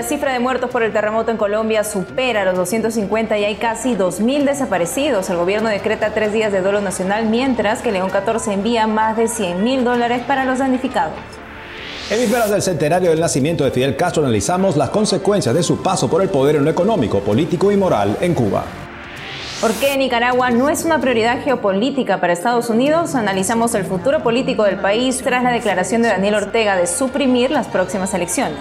La cifra de muertos por el terremoto en Colombia supera los 250 y hay casi 2.000 desaparecidos. El gobierno decreta 3 días de duelo nacional, mientras que León 14 envía más de $100.000 para los damnificados. En vísperas del centenario del nacimiento de Fidel Castro, analizamos las consecuencias de su paso por el poder en lo económico, político y moral en Cuba. ¿Por qué Nicaragua no es una prioridad geopolítica para Estados Unidos? Analizamos el futuro político del país tras la declaración de Daniel Ortega de suprimir las próximas elecciones.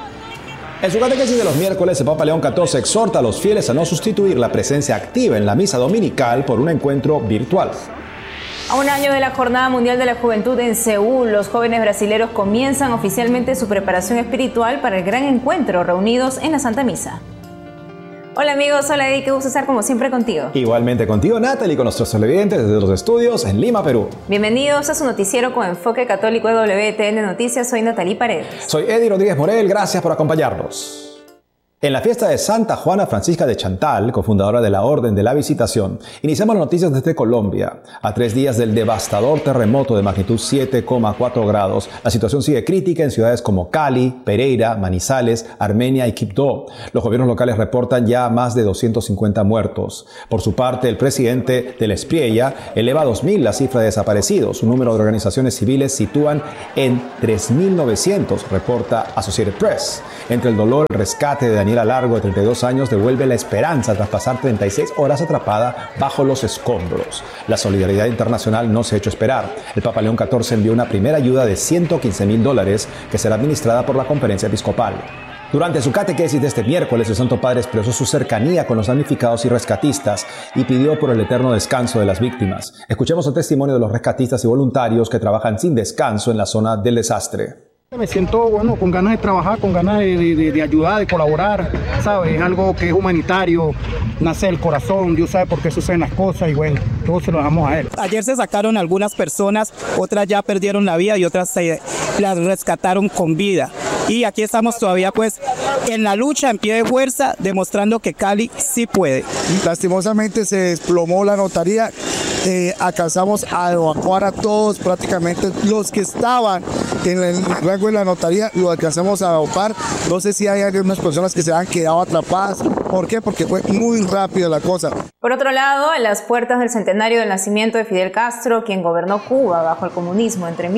En su catequesis de los miércoles, el Papa León XIV exhorta a los fieles a no sustituir la presencia activa en la misa dominical por un encuentro virtual. A un año de la Jornada Mundial de la Juventud en Seúl, los jóvenes brasileños comienzan oficialmente su preparación espiritual para el gran encuentro, reunidos en la Santa Misa. Hola amigos, hola Eddie, qué gusto estar como siempre contigo. Igualmente contigo, Natalie, con nuestros televidentes desde los estudios en Lima, Perú. Bienvenidos a su noticiero con enfoque católico de WTN Noticias. Soy Natalie Paredes. Soy Eddie Rodríguez Morel, gracias por acompañarnos. En la fiesta de Santa Juana Francisca de Chantal, cofundadora de la Orden de la Visitación, iniciamos las noticias desde Colombia. A 3 días del devastador terremoto de magnitud 7,4 grados, la situación sigue crítica en ciudades como Cali, Pereira, Manizales, Armenia y Quibdó. Los gobiernos locales reportan ya más de 250 muertos. Por su parte, el presidente del Espriella eleva a 2.000 la cifra de desaparecidos. Un número de organizaciones civiles sitúan en 3.900, reporta Associated Press. Entre el dolor, el rescate de Daniela Largo, de 32 años, devuelve la esperanza tras pasar 36 horas atrapada bajo los escombros. La solidaridad internacional no se ha hecho esperar. El Papa León XIV envió una primera ayuda de $115.000 que será administrada por la Conferencia Episcopal. Durante su catequesis de este miércoles, el Santo Padre expresó su cercanía con los damnificados y rescatistas y pidió por el eterno descanso de las víctimas. Escuchemos el testimonio de los rescatistas y voluntarios que trabajan sin descanso en la zona del desastre. Me siento con ganas de trabajar, con ganas de ayudar, de colaborar, ¿sabes? Es algo que es humanitario, nace del corazón, Dios sabe por qué suceden las cosas y bueno, todos se lo dejamos a Él. Ayer se sacaron algunas personas, otras ya perdieron la vida y otras las rescataron con vida. Y aquí estamos todavía pues en la lucha, en pie de fuerza, demostrando que Cali sí puede. Lastimosamente se desplomó la notaría. Alcanzamos a evacuar a todos, prácticamente los que estaban en el rango de la notaría, lo alcanzamos a evacuar. No sé si hay algunas personas que se han quedado atrapadas. ¿Por qué? Porque fue muy rápida la cosa. Por otro lado, en las puertas del centenario del nacimiento de Fidel Castro, quien gobernó Cuba bajo el comunismo entre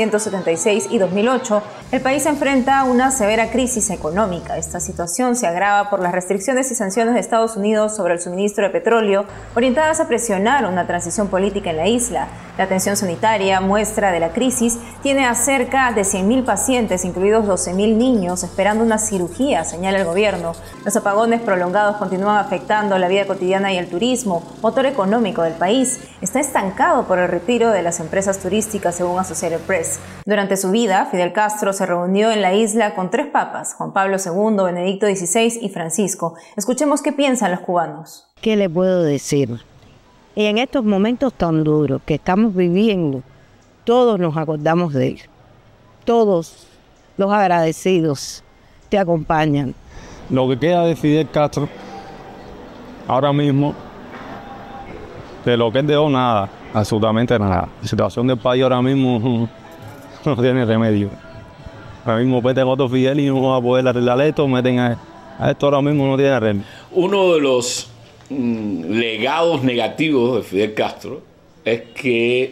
1976 y 2008, el país enfrenta una severa crisis económica. Esta situación se agrava por las restricciones y sanciones de Estados Unidos sobre el suministro de petróleo, orientadas a presionar una transición política en la isla. La atención sanitaria, muestra de la crisis, tiene a cerca de 100.000 pacientes, incluidos 12.000 niños, esperando una cirugía, señala el gobierno. Los apagones prolongados continúan afectando la vida cotidiana y el turismo, motor económico del país. Está estancado por el retiro de las empresas turísticas, según Associated Press. Durante su vida, Fidel Castro se reunió en la isla con 3 papas, Juan Pablo II, Benedicto XVI y Francisco. Escuchemos qué piensan los cubanos. ¿Qué le puedo decir? En estos momentos tan duros que estamos viviendo, todos nos acordamos de él. Todos los agradecidos te acompañan. Lo que queda de Fidel Castro, ahora mismo, de lo que él dejó, nada, absolutamente nada. La situación del país ahora mismo no tiene remedio. Ahora mismo meten otro Fidel y no va a poder arreglar esto, meten a esto ahora mismo, no tiene remedio. Uno de los legados negativos de Fidel Castro es que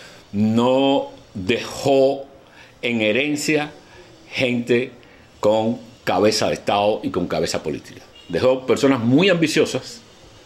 no dejó en herencia gente con cabeza de Estado y con cabeza política. Dejó personas muy ambiciosas,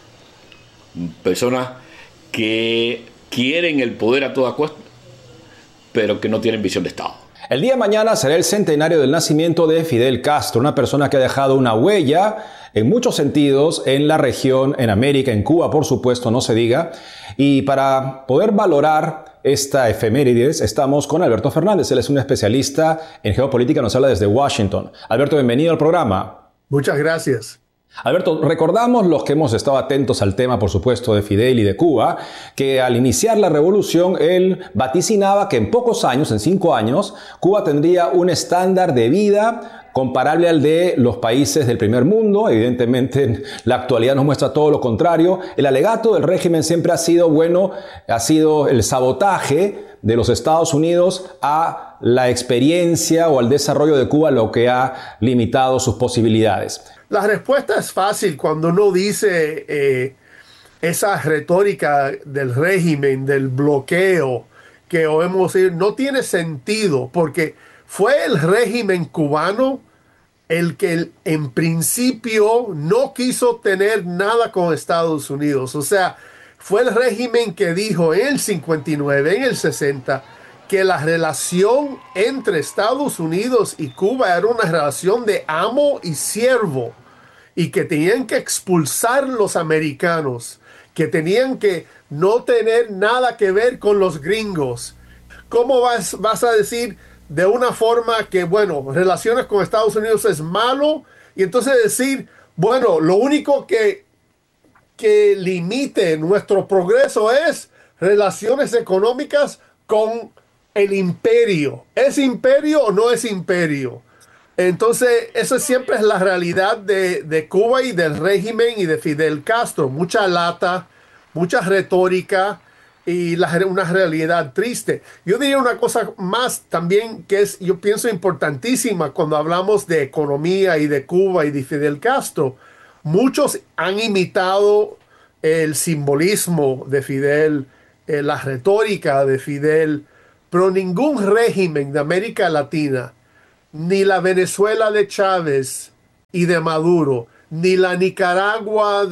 personas que quieren el poder a toda costa, pero que no tienen visión de Estado. El día de mañana será el centenario del nacimiento de Fidel Castro, una persona que ha dejado una huella en muchos sentidos en la región, en América, en Cuba, por supuesto, no se diga. Y para poder valorar esta efemérides, estamos con Alberto Fernández. Él es un especialista en geopolítica, nos habla desde Washington. Alberto, bienvenido al programa. Muchas gracias. Alberto, recordamos los que hemos estado atentos al tema, por supuesto, de Fidel y de Cuba, que al iniciar la revolución, él vaticinaba que en pocos años, en 5 años, Cuba tendría un estándar de vida comparable al de los países del primer mundo. Evidentemente, la actualidad nos muestra todo lo contrario. El alegato del régimen siempre ha sido, ha sido el sabotaje de los Estados Unidos a la experiencia o al desarrollo de Cuba, lo que ha limitado sus posibilidades. La respuesta es fácil cuando uno dice esa retórica del régimen, del bloqueo que oímos decir, no tiene sentido, porque fue el régimen cubano el que en principio no quiso tener nada con Estados Unidos. O sea, fue el régimen que dijo en el 59, en el 60, que la relación entre Estados Unidos y Cuba era una relación de amo y siervo, y que tenían que expulsar los americanos, que tenían que no tener nada que ver con los gringos. ¿Cómo vas a decir de una forma que, relaciones con Estados Unidos es malo, y entonces decir, lo único que limite nuestro progreso es relaciones económicas con el imperio? ¿Es imperio o no es imperio? Entonces, eso siempre es la realidad de Cuba y del régimen y de Fidel Castro. Mucha lata, mucha retórica y una realidad triste. Yo diría una cosa más también que es, yo pienso, importantísima cuando hablamos de economía y de Cuba y de Fidel Castro. Muchos han imitado el simbolismo de Fidel, la retórica de Fidel, pero ningún régimen de América Latina, ni la Venezuela de Chávez y de Maduro, ni la Nicaragua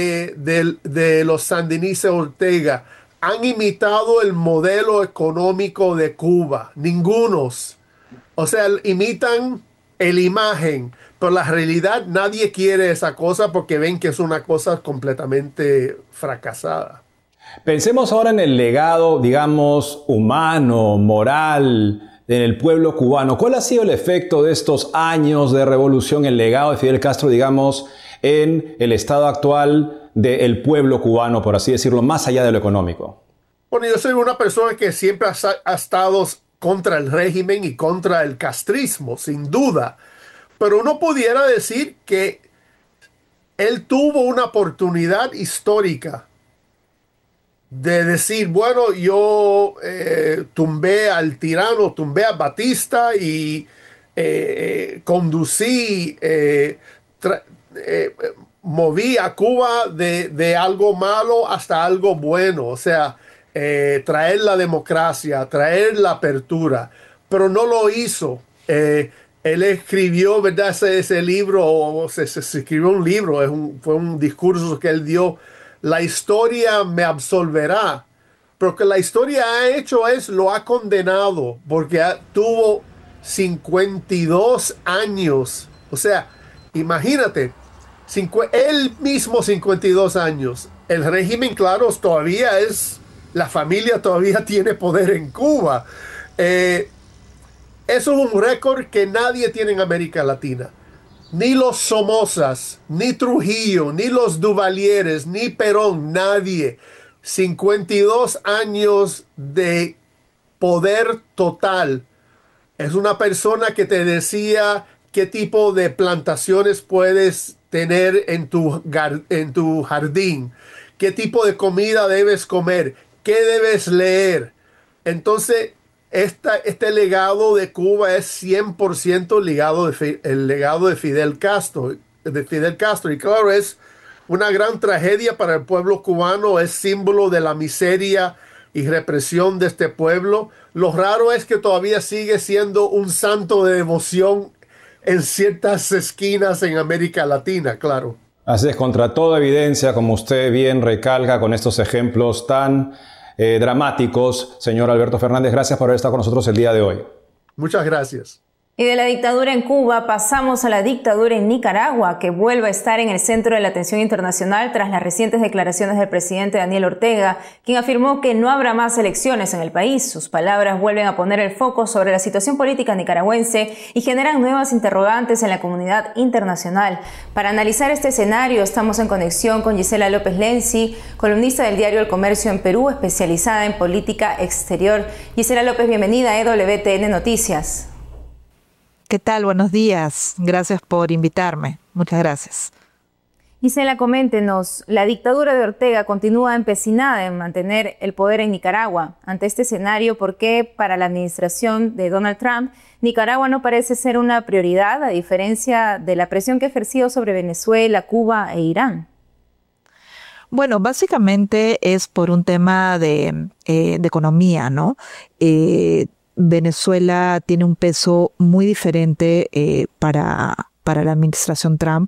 de los sandinistas Ortega, han imitado el modelo económico de Cuba. Ningunos. O sea, imitan la imagen, pero la realidad nadie quiere esa cosa porque ven que es una cosa completamente fracasada. Pensemos ahora en el legado, digamos, humano, moral, en el pueblo cubano. ¿Cuál ha sido el efecto de estos años de revolución, el legado de Fidel Castro, digamos, en el estado actual del pueblo cubano, por así decirlo, más allá de lo económico? Bueno, yo soy una persona que siempre ha estado contra el régimen y contra el castrismo, sin duda. Pero uno pudiera decir que él tuvo una oportunidad histórica de decir, yo tumbé al tirano, tumbé a Batista y conducí, moví a Cuba de algo malo hasta algo bueno. O sea, traer la democracia, traer la apertura, pero no lo hizo. Él escribió, ¿verdad? Ese libro, se escribió un libro, fue un discurso que él dio. La historia me absolverá. Pero que la historia ha hecho lo ha condenado, porque tuvo 52 años. O sea, imagínate, él mismo 52 años. El régimen, claro, todavía la familia todavía tiene poder en Cuba. Eso es un récord que nadie tiene en América Latina. Ni los Somozas, ni Trujillo, ni los Duvalieres, ni Perón, nadie. 52 años de poder total. Es una persona que te decía qué tipo de plantaciones puedes tener en tu jardín, qué tipo de comida debes comer, qué debes leer. Entonces, este legado de Cuba es 100% el legado de Fidel Castro. Y claro, es una gran tragedia para el pueblo cubano, es símbolo de la miseria y represión de este pueblo. Lo raro es que todavía sigue siendo un santo de devoción en ciertas esquinas en América Latina, claro. Así es, contra toda evidencia, como usted bien recalca con estos ejemplos tan dramáticos. Señor Alberto Fernández, gracias por haber estado con nosotros el día de hoy. Muchas gracias. Y de la dictadura en Cuba pasamos a la dictadura en Nicaragua, que vuelve a estar en el centro de la atención internacional tras las recientes declaraciones del presidente Daniel Ortega, quien afirmó que no habrá más elecciones en el país. Sus palabras vuelven a poner el foco sobre la situación política nicaragüense y generan nuevas interrogantes en la comunidad internacional. Para analizar este escenario estamos en conexión con Gisela López Lenzi, columnista del diario El Comercio en Perú, especializada en política exterior. Gisela López, bienvenida a EWTN Noticias. ¿Qué tal? Buenos días. Gracias por invitarme. Muchas gracias. Gisela, coméntenos, la dictadura de Ortega continúa empecinada en mantener el poder en Nicaragua. Ante este escenario, ¿por qué para la administración de Donald Trump, Nicaragua no parece ser una prioridad, a diferencia de la presión que ha ejercido sobre Venezuela, Cuba e Irán? Bueno, básicamente es por un tema de economía, ¿no? Venezuela tiene un peso muy diferente para la administración Trump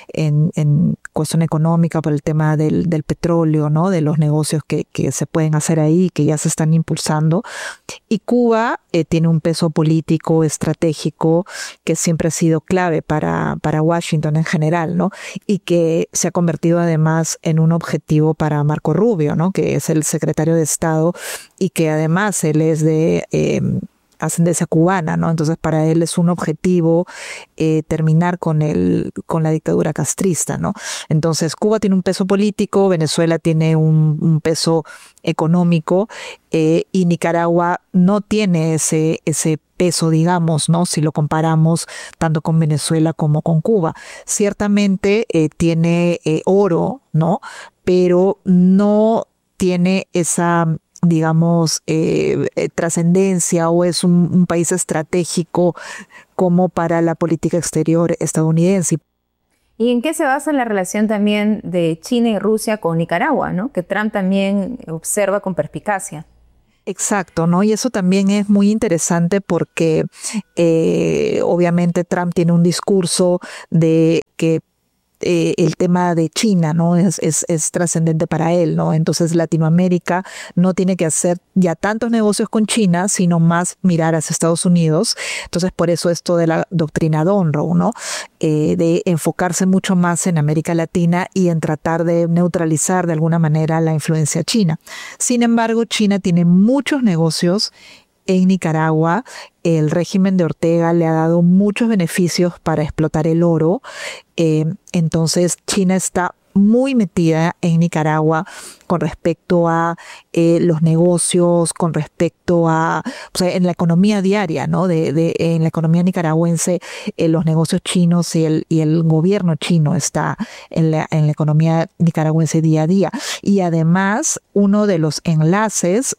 en cuestión económica, por el tema del petróleo, ¿no? De los negocios que se pueden hacer ahí, que ya se están impulsando. Y Cuba tiene un peso político, estratégico, que siempre ha sido clave para Washington en general, ¿no? Y que se ha convertido además en un objetivo para Marco Rubio, ¿no? Que es el secretario de Estado y que además él es de ascendencia cubana, ¿no? Entonces para él es un objetivo terminar con la dictadura castrista, ¿no? Entonces Cuba tiene un peso político, Venezuela tiene un peso económico y Nicaragua no tiene ese peso, digamos, ¿no? Si lo comparamos tanto con Venezuela como con Cuba. Ciertamente tiene oro, ¿no? Pero no tiene esa, digamos, trascendencia o es un país estratégico como para la política exterior estadounidense. ¿Y en qué se basa la relación también de China y Rusia con Nicaragua, ¿no? Que Trump también observa con perspicacia? Exacto, ¿no? Y eso también es muy interesante porque obviamente Trump tiene un discurso de que el tema de China, ¿no? Es trascendente para él, ¿no? Entonces Latinoamérica no tiene que hacer ya tantos negocios con China, sino más mirar hacia Estados Unidos. Entonces por eso esto de la doctrina Monroe, ¿no? De enfocarse mucho más en América Latina y en tratar de neutralizar de alguna manera la influencia china. Sin embargo, China tiene muchos negocios en Nicaragua. El régimen de Ortega le ha dado muchos beneficios para explotar el oro. Entonces China está muy metida en Nicaragua con respecto a los negocios, con respecto a, o sea, en la economía diaria, ¿no? En la economía nicaragüense, los negocios chinos y el gobierno chino está en la economía nicaragüense día a día. Y además, uno de los enlaces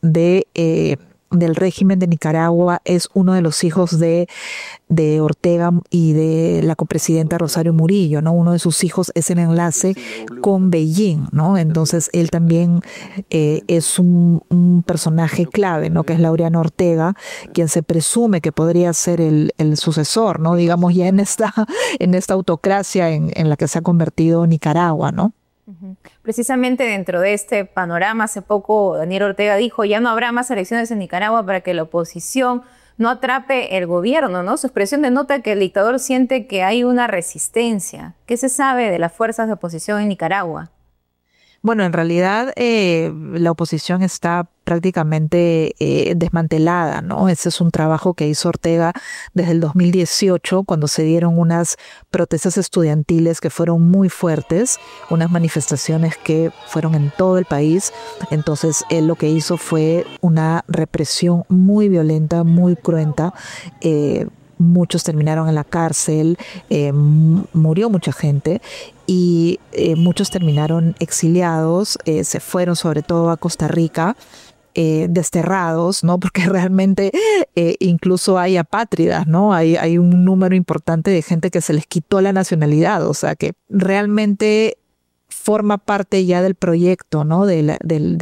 del régimen de Nicaragua es uno de los hijos de Ortega y de la copresidenta Rosario Murillo, ¿no? Uno de sus hijos es el enlace con Beijing, ¿no? Entonces él también es un personaje clave, ¿no? Que es Laureano Ortega, quien se presume que podría ser el sucesor, ¿no? Digamos ya en esta autocracia en la que se ha convertido Nicaragua, ¿no? Precisamente dentro de este panorama, hace poco Daniel Ortega dijo: ya no habrá más elecciones en Nicaragua para que la oposición no atrape el gobierno, ¿no? Su expresión denota que el dictador siente que hay una resistencia. ¿Qué se sabe de las fuerzas de oposición en Nicaragua? Bueno, en realidad la oposición está prácticamente desmantelada, ¿no? Ese es un trabajo que hizo Ortega desde el 2018, cuando se dieron unas protestas estudiantiles que fueron muy fuertes, unas manifestaciones que fueron en todo el país. Entonces él lo que hizo fue una represión muy violenta, muy cruenta. Muchos terminaron en la cárcel, murió mucha gente y muchos terminaron exiliados, se fueron sobre todo a Costa Rica, desterrados, ¿no? Porque realmente incluso hay apátridas, ¿no? Hay un número importante de gente que se les quitó la nacionalidad, o sea que realmente forma parte ya del proyecto, ¿no? Del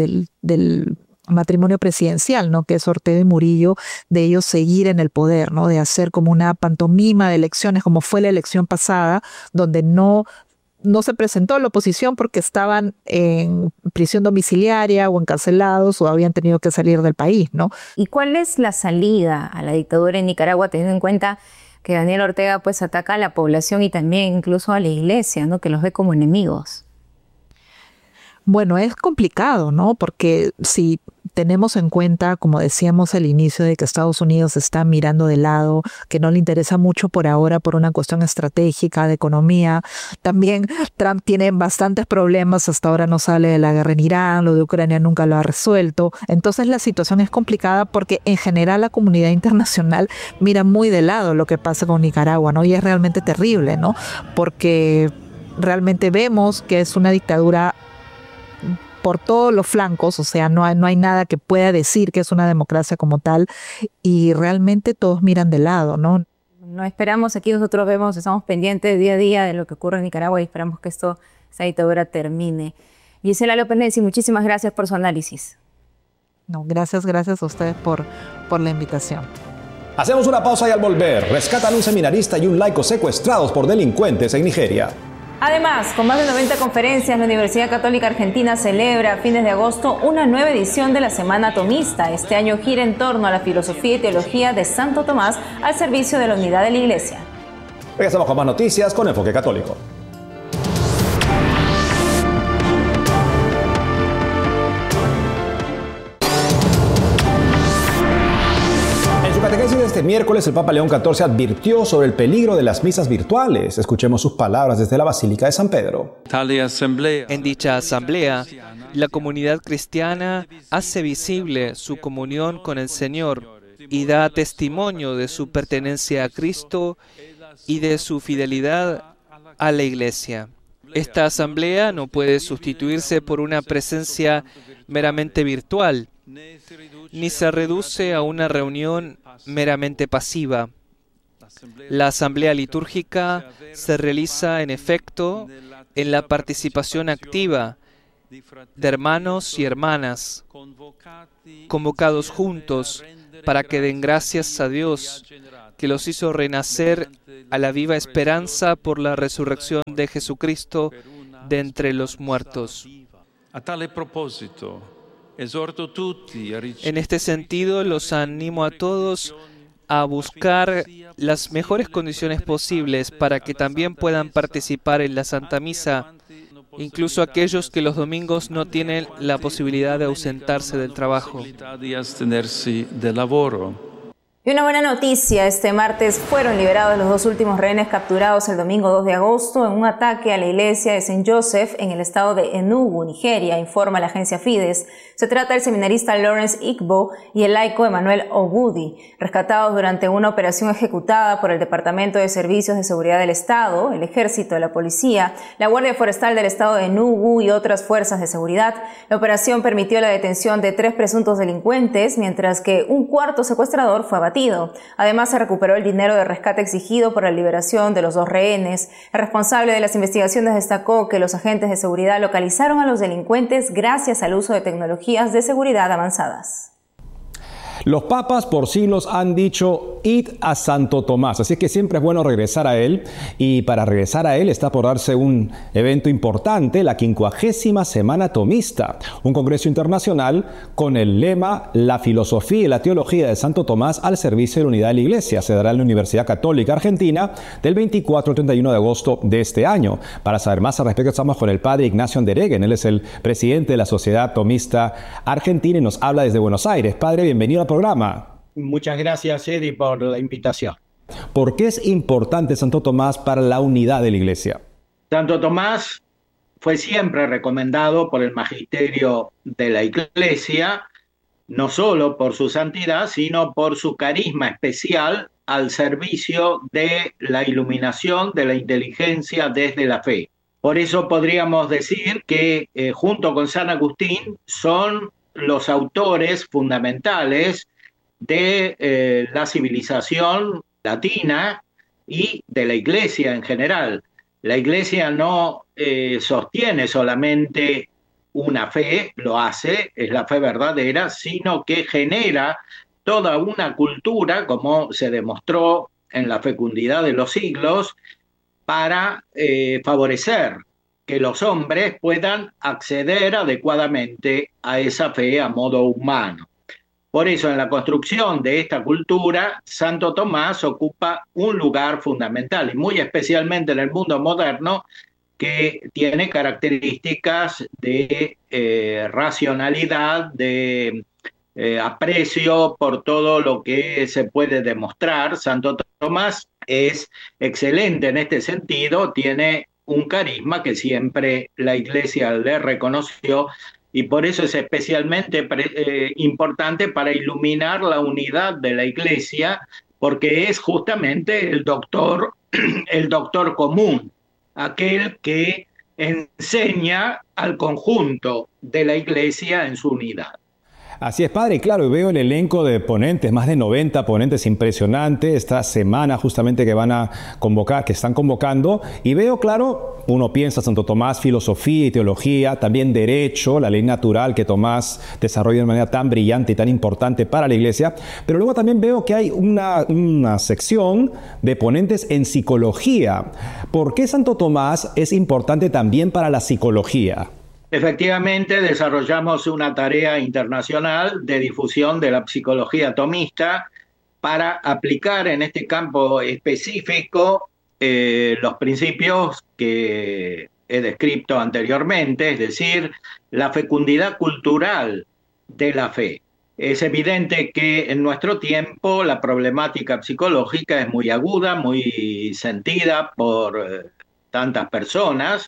matrimonio presidencial, ¿no? Que es Ortega y Murillo, de ellos seguir en el poder, ¿no? De hacer como una pantomima de elecciones, como fue la elección pasada, donde no se presentó la oposición porque estaban en prisión domiciliaria o encarcelados o habían tenido que salir del país, ¿no? ¿Y cuál es la salida a la dictadura en Nicaragua, teniendo en cuenta que Daniel Ortega pues ataca a la población y también incluso a la iglesia, ¿no? Que los ve como enemigos? Bueno, es complicado, ¿no? Porque si tenemos en cuenta, como decíamos al inicio, de que Estados Unidos está mirando de lado, que no le interesa mucho por ahora por una cuestión estratégica de economía. También Trump tiene bastantes problemas, hasta ahora no sale de la guerra en Irán, lo de Ucrania nunca lo ha resuelto. Entonces la situación es complicada porque en general la comunidad internacional mira muy de lado lo que pasa con Nicaragua, ¿no? Y es realmente terrible, ¿no? Porque realmente vemos que es una dictadura por todos los flancos, o sea, no hay nada que pueda decir que es una democracia como tal, y realmente todos miran de lado, ¿no? No esperamos, aquí nosotros vemos, estamos pendientes día a día de lo que ocurre en Nicaragua y esperamos que esta dictadura termine. Gisela López Lenzi, muchísimas gracias por su análisis. No, gracias a ustedes por la invitación. Hacemos una pausa y al volver, rescatan un seminarista y un laico secuestrados por delincuentes en Nigeria. Además, con más de 90 conferencias, la Universidad Católica Argentina celebra a fines de agosto una nueva edición de la Semana Tomista. Este año gira en torno a la filosofía y teología de Santo Tomás al servicio de la unidad de la Iglesia. Regresamos con más noticias con Enfoque Católico. Catequesis de este miércoles, el Papa León XIV advirtió sobre el peligro de las misas virtuales. Escuchemos sus palabras desde la Basílica de San Pedro. En dicha asamblea, la comunidad cristiana hace visible su comunión con el Señor y da testimonio de su pertenencia a Cristo y de su fidelidad a la Iglesia. Esta asamblea no puede sustituirse por una presencia meramente virtual, ni se reduce a una reunión meramente pasiva. La asamblea litúrgica se realiza, en efecto, en la participación activa de hermanos y hermanas, convocados juntos para que den gracias a Dios, que los hizo renacer a la viva esperanza por la resurrección de Jesucristo de entre los muertos. En este sentido, los animo a todos a buscar las mejores condiciones posibles para que también puedan participar en la Santa Misa, incluso aquellos que los domingos no tienen la posibilidad de ausentarse del trabajo. Y una buena noticia, este martes fueron liberados los 2 últimos rehenes capturados el domingo 2 de agosto en un ataque a la iglesia de St. Joseph en el estado de Enugu, Nigeria, informa la agencia Fides. Se trata del seminarista Lawrence Igbo y el laico Emmanuel Ogudi, rescatados durante una operación ejecutada por el Departamento de Servicios de Seguridad del Estado, el Ejército, la Policía, la Guardia Forestal del estado de Enugu y otras fuerzas de seguridad. La operación permitió la detención de 3 presuntos delincuentes, mientras que un cuarto secuestrador fue abatido. Además, se recuperó el dinero de rescate exigido por la liberación de los 2 rehenes. El responsable de las investigaciones destacó que los agentes de seguridad localizaron a los delincuentes gracias al uso de tecnologías de seguridad avanzadas. Los papas por siglos han dicho, id a Santo Tomás, así que siempre es bueno regresar a él, y para regresar a él está por darse un evento importante, la 50ª Semana Tomista, un congreso internacional con el lema La filosofía y la teología de Santo Tomás al servicio de la unidad de la Iglesia. Se dará en la Universidad Católica Argentina del 24 al 31 de agosto de este año. Para saber más al respecto estamos con el padre Ignacio Andereguen, él es el presidente de la Sociedad Tomista Argentina y nos habla desde Buenos Aires. Padre, bienvenido al programa. Muchas gracias, Eddie, por la invitación. ¿Por qué es importante Santo Tomás para la unidad de la Iglesia? Santo Tomás fue siempre recomendado por el magisterio de la Iglesia, no solo por su santidad, sino por su carisma especial al servicio de la iluminación de la inteligencia desde la fe. Por eso podríamos decir que junto con San Agustín son los autores fundamentales de la civilización latina y de la Iglesia en general. La Iglesia no sostiene solamente una fe, lo hace, es la fe verdadera, sino que genera toda una cultura, como se demostró en la fecundidad de los siglos, para favorecer que los hombres puedan acceder adecuadamente a esa fe a modo humano. Por eso, en la construcción de esta cultura, Santo Tomás ocupa un lugar fundamental, y muy especialmente en el mundo moderno, que tiene características de racionalidad, de aprecio por todo lo que se puede demostrar. Santo Tomás es excelente en este sentido, tiene un carisma que siempre la Iglesia le reconoció, y por eso es especialmente importante para iluminar la unidad de la Iglesia, porque es justamente el doctor común, aquel que enseña al conjunto de la Iglesia en su unidad. Así es, padre, y claro, veo el elenco de ponentes, más de 90 ponentes, impresionante, esta semana justamente que van a convocar, que están convocando, y veo, claro, uno piensa Santo Tomás, filosofía y teología, también derecho, la ley natural que Tomás desarrolla de manera tan brillante y tan importante para la Iglesia, pero luego también veo que hay una sección de ponentes en psicología. ¿Por qué Santo Tomás es importante también para la psicología? Efectivamente, desarrollamos una tarea internacional de difusión de la psicología tomista para aplicar en este campo específico los principios que he descrito anteriormente, es decir, la fecundidad cultural de la fe. Es evidente que en nuestro tiempo la problemática psicológica es muy aguda, muy sentida por tantas personas,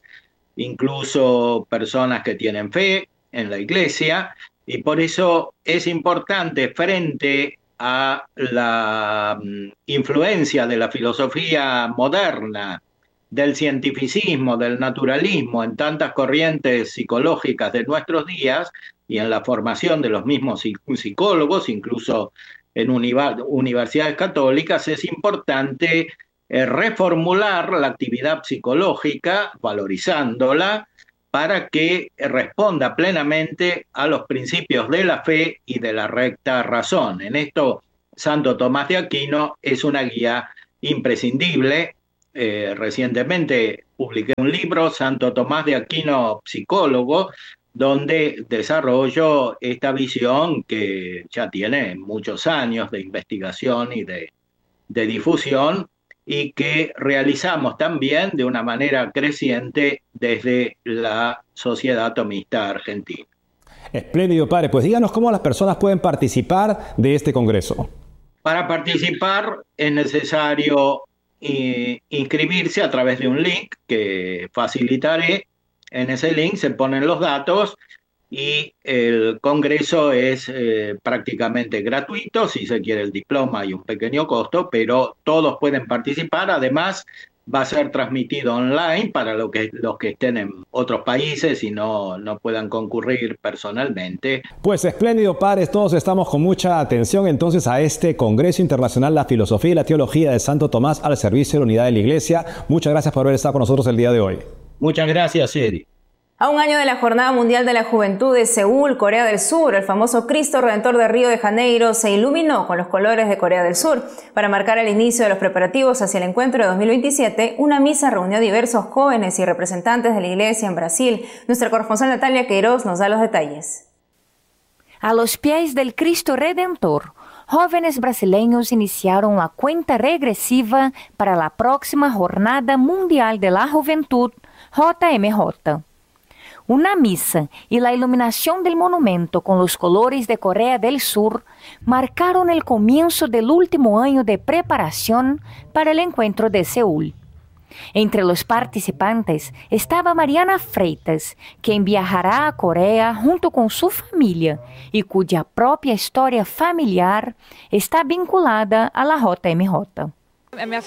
incluso personas que tienen fe en la Iglesia, y por eso es importante, frente a la influencia de la filosofía moderna, del cientificismo, del naturalismo en tantas corrientes psicológicas de nuestros días y en la formación de los mismos psicólogos, incluso en universidades católicas, es importante reformular la actividad psicológica, valorizándola, para que responda plenamente a los principios de la fe y de la recta razón. En esto, Santo Tomás de Aquino es una guía imprescindible. Recientemente publiqué un libro, Santo Tomás de Aquino, psicólogo, donde desarrollo esta visión que ya tiene muchos años de investigación y de difusión, y que realizamos también de una manera creciente desde la Sociedad Tomista Argentina. Espléndido, padre. Pues díganos cómo las personas pueden participar de este congreso. Para participar es necesario inscribirse a través de un link que facilitaré. En ese link se ponen los datos y el congreso es prácticamente gratuito. Si se quiere el diploma hay un pequeño costo, pero todos pueden participar. Además, va a ser transmitido online para los que estén en otros países y no puedan concurrir personalmente. Pues espléndido, padres, todos estamos con mucha atención entonces a este Congreso Internacional, la Filosofía y la Teología de Santo Tomás al servicio de la unidad de la Iglesia. Muchas gracias por haber estado con nosotros el día de hoy. Muchas gracias, Eri. A un año de la Jornada Mundial de la Juventud de Seúl, Corea del Sur, el famoso Cristo Redentor de Río de Janeiro se iluminó con los colores de Corea del Sur. Para marcar el inicio de los preparativos hacia el encuentro de 2027, una misa reunió a diversos jóvenes y representantes de la Iglesia en Brasil. Nuestra corresponsal Natalia Queiroz nos da los detalles. A los pies del Cristo Redentor, jóvenes brasileños iniciaron la cuenta regresiva para la próxima Jornada Mundial de la Juventud, JMJ. Una misa y la iluminación del monumento con los colores de Corea del Sur marcaron el comienzo del último año de preparación para el encuentro de Seúl. Entre los participantes estaba Mariana Freitas, quien viajará a Corea junto con su familia y cuya propia historia familiar está vinculada a la JMJ. Mi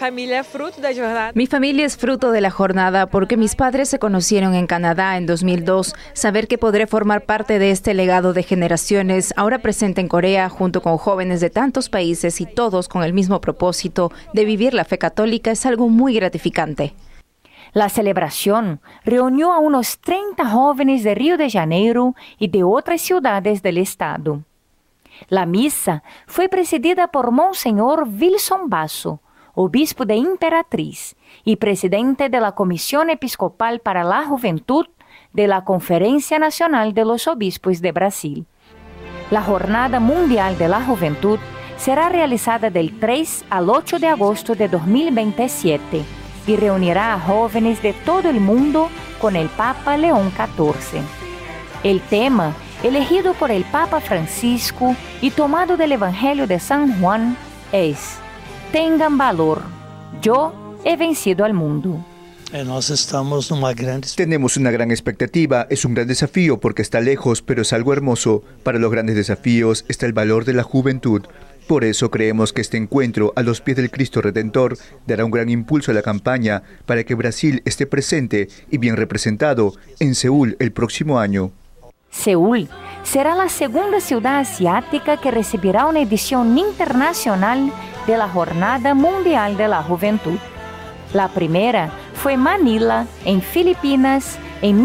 familia es fruto de la jornada porque mis padres se conocieron en Canadá en 2002. Saber que podré formar parte de este legado de generaciones ahora presente en Corea junto con jóvenes de tantos países y todos con el mismo propósito de vivir la fe católica es algo muy gratificante. La celebración reunió a unos 30 jóvenes de Río de Janeiro y de otras ciudades del estado. La misa fue presidida por Monseñor Wilson Basso, obispo de Imperatriz y presidente de la Comisión Episcopal para la Juventud de la Conferencia Nacional de los Obispos de Brasil. La Jornada Mundial de la Juventud será realizada del 3 al 8 de agosto de 2027 y reunirá a jóvenes de todo el mundo con el Papa León XIV. El tema, elegido por el Papa Francisco y tomado del Evangelio de San Juan, es: tengan valor, yo he vencido al mundo. Tenemos una gran expectativa, es un gran desafío porque está lejos, pero es algo hermoso. Para los grandes desafíos está el valor de la juventud. Por eso creemos que este encuentro a los pies del Cristo Redentor dará un gran impulso a la campaña para que Brasil esté presente y bien representado en Seúl el próximo año. Seúl será la segunda ciudad asiática que recibirá una edición internacional de la Jornada Mundial de la Juventud. La primera fue Manila, en Filipinas, en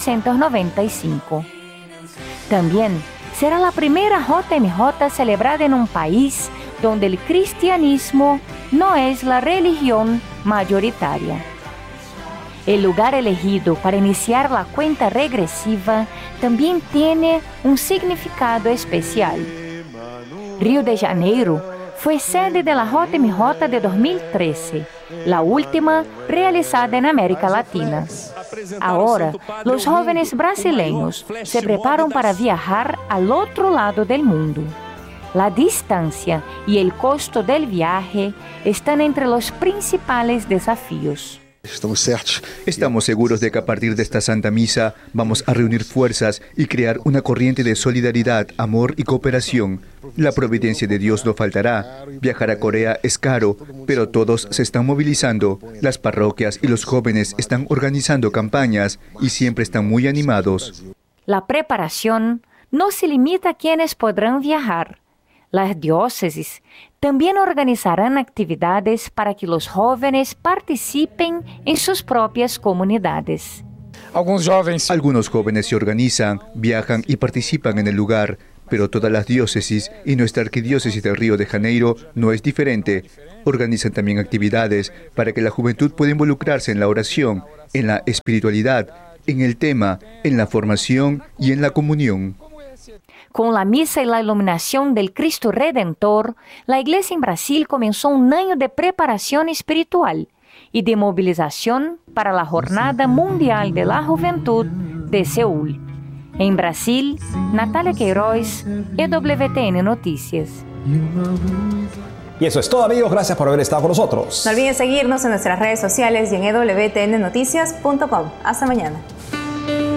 1995. También será la primera JMJ celebrada en un país donde el cristianismo no es la religión mayoritaria. El lugar elegido para iniciar la cuenta regresiva también tiene un significado especial. Río de Janeiro fue sede de la JMJ de 2013, la última realizada en América Latina. Ahora, los jóvenes brasileños se preparan para viajar al otro lado del mundo. La distancia y el costo del viaje están entre los principales desafíos. Estamos seguros de que a partir de esta Santa Misa vamos a reunir fuerzas y crear una corriente de solidaridad, amor y cooperación. La providencia de Dios no faltará. Viajar a Corea es caro, pero todos se están movilizando. Las parroquias y los jóvenes están organizando campañas y siempre están muy animados. La preparación no se limita a quienes podrán viajar. Las diócesis también organizarán actividades para que los jóvenes participen en sus propias comunidades. Algunos jóvenes se organizan, viajan y participan en el lugar, pero todas las diócesis y nuestra arquidiócesis de Río de Janeiro no es diferente. Organizan también actividades para que la juventud pueda involucrarse en la oración, en la espiritualidad, en el tema, en la formación y en la comunión. Con la misa y la iluminación del Cristo Redentor, la Iglesia en Brasil comenzó un año de preparación espiritual y de movilización para la Jornada Mundial de la Juventud de Seúl. En Brasil, Natalia Queiroz, EWTN Noticias. Y eso es todo, amigos. Gracias por haber estado con nosotros. No olviden seguirnos en nuestras redes sociales y en ewtnnoticias.com. Hasta mañana.